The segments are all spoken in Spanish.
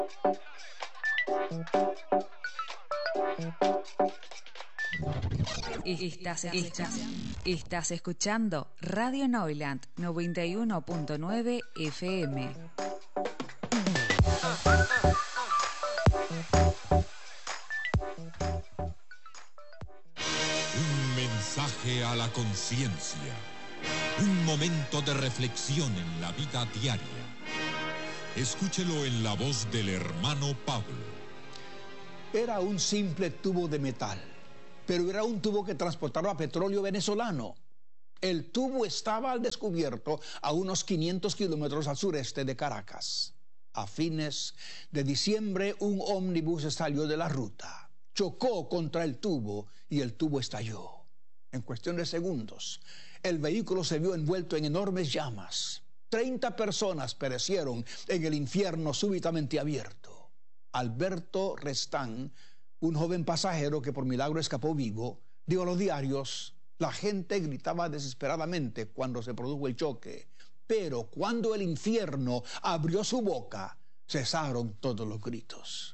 Estás escuchando Radio Neuland 91.9 FM. Un mensaje a la conciencia. Un momento de reflexión en la vida diaria. Escúchelo en la voz del hermano Pablo. Era un simple tubo de metal, pero era un tubo que transportaba petróleo venezolano. El tubo estaba al descubierto a unos 500 kilómetros al sureste de Caracas. A fines de diciembre, un ómnibus salió de la ruta, chocó contra el tubo y el tubo estalló. En cuestión de segundos, el vehículo se vio envuelto en enormes llamas. 30 personas perecieron en el infierno súbitamente abierto. Alberto Restán, un joven pasajero que por milagro escapó vivo, dijo a los diarios: la gente gritaba desesperadamente cuando se produjo el choque, pero cuando el infierno abrió su boca, cesaron todos los gritos.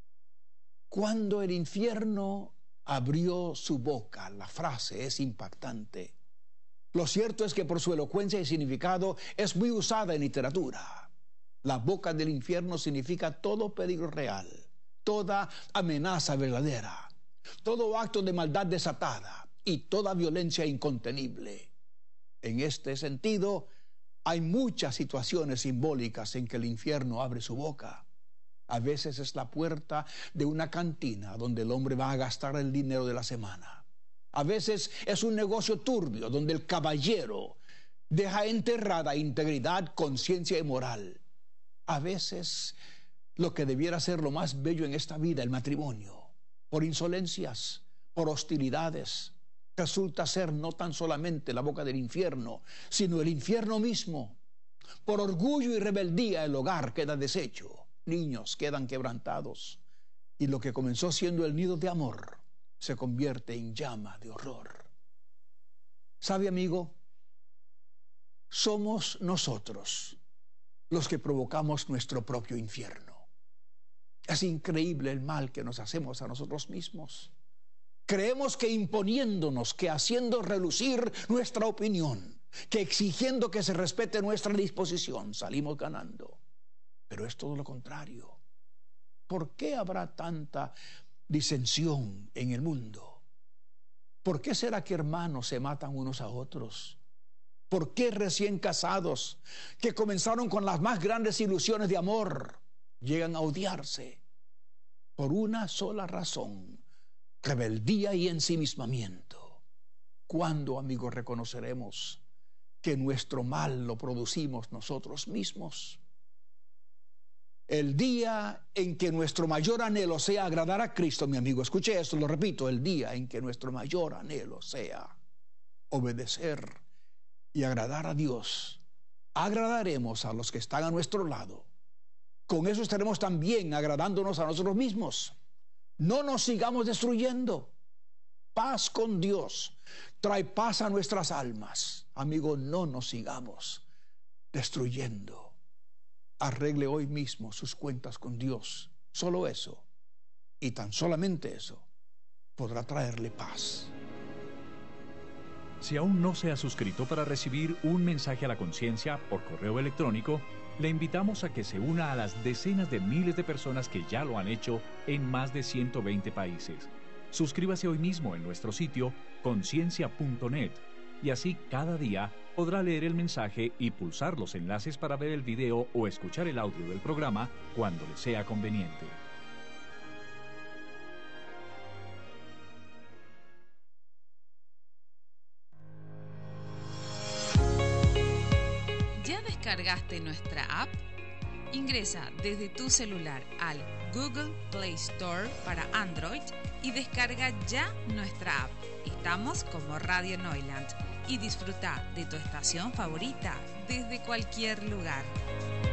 Cuando el infierno abrió su boca, la frase es impactante. Lo cierto es que por su elocuencia y significado es muy usada en literatura. La boca del infierno significa todo peligro real, toda amenaza verdadera, todo acto de maldad desatada y toda violencia incontenible. En este sentido, hay muchas situaciones simbólicas en que el infierno abre su boca. A veces es la puerta de una cantina donde el hombre va a gastar el dinero de la semana. A veces es un negocio turbio donde el caballero deja enterrada integridad, conciencia y moral. A veces lo que debiera ser lo más bello en esta vida, el matrimonio, por insolencias, por hostilidades, resulta ser no tan solamente la boca del infierno, sino el infierno mismo. Por orgullo y rebeldía el hogar queda deshecho, niños quedan quebrantados, y lo que comenzó siendo el nido de amor se convierte en llama de horror. ¿Sabe, amigo? Somos nosotros los que provocamos nuestro propio infierno. Es increíble el mal que nos hacemos a nosotros mismos. Creemos que imponiéndonos, que haciendo relucir nuestra opinión, que exigiendo que se respete nuestra disposición, salimos ganando. Pero es todo lo contrario. ¿Por qué habrá tanta disensión en el mundo? ¿Por qué será que hermanos se matan unos a otros? ¿Por qué recién casados, que comenzaron con las más grandes ilusiones de amor, llegan a odiarse? Por una sola razón: rebeldía y ensimismamiento. ¿Cuándo, amigos, reconoceremos que nuestro mal lo producimos nosotros mismos? El día en que nuestro mayor anhelo sea agradar a Cristo, mi amigo, escuche esto, lo repito, el día en que nuestro mayor anhelo sea obedecer y agradar a Dios, agradaremos a los que están a nuestro lado. Con eso estaremos también agradándonos a nosotros mismos. No nos sigamos destruyendo. Paz con Dios trae paz a nuestras almas. Amigo, no nos sigamos destruyendo. Arregle hoy mismo sus cuentas con Dios. Solo eso, y tan solamente eso, podrá traerle paz. Si aún no se ha suscrito para recibir un mensaje a la conciencia por correo electrónico, le invitamos a que se una a las decenas de miles de personas que ya lo han hecho en más de 120 países. Suscríbase hoy mismo en nuestro sitio conciencia.net y así cada día podrá leer el mensaje y pulsar los enlaces para ver el video o escuchar el audio del programa cuando le sea conveniente. ¿Ya descargaste nuestra app? Ingresa desde tu celular al Google Play Store para Android y descarga ya nuestra app. Estamos como Radio Neuland y disfruta de tu estación favorita desde cualquier lugar.